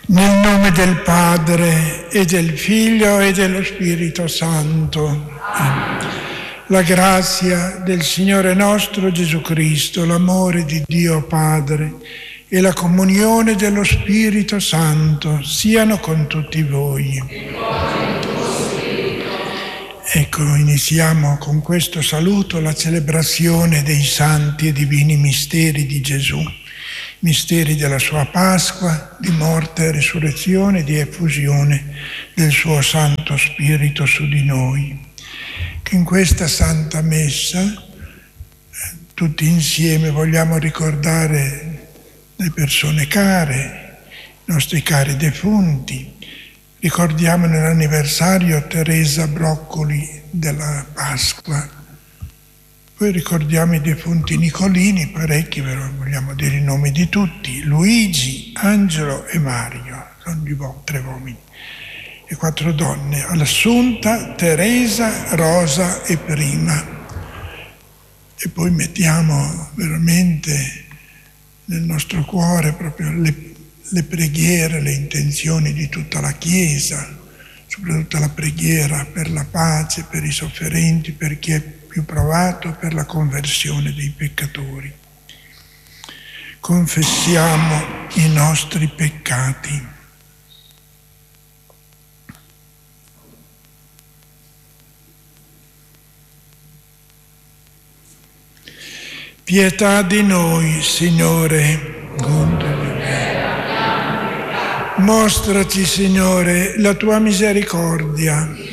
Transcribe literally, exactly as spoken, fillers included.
Nel nome del Padre e del Figlio e dello Spirito Santo. Amen. La grazia del Signore nostro Gesù Cristo, l'amore di Dio Padre e la comunione dello Spirito Santo siano con tutti voi. Ecco, iniziamo con questo saluto la celebrazione dei santi e divini misteri di Gesù. Misteri della sua Pasqua, di morte e risurrezione, di effusione del suo Santo Spirito su di noi. Che in questa Santa Messa tutti insieme vogliamo ricordare le persone care, i nostri cari defunti. Ricordiamo nell'anniversario Teresa Broccoli della Pasqua. Poi ricordiamo i defunti Nicolini, parecchi, però vogliamo dire i nomi di tutti: Luigi, Angelo e Mario, sono gli tre uomini, e quattro donne: Assunta, Teresa, Rosa e Prima. E poi mettiamo veramente nel nostro cuore proprio le, le preghiere, le intenzioni di tutta la Chiesa, soprattutto la preghiera per la pace, per i sofferenti, per chi è più provato, per la conversione dei peccatori. Confessiamo i nostri peccati. Pietà di noi, Signore. Mostraci, Signore, la tua misericordia.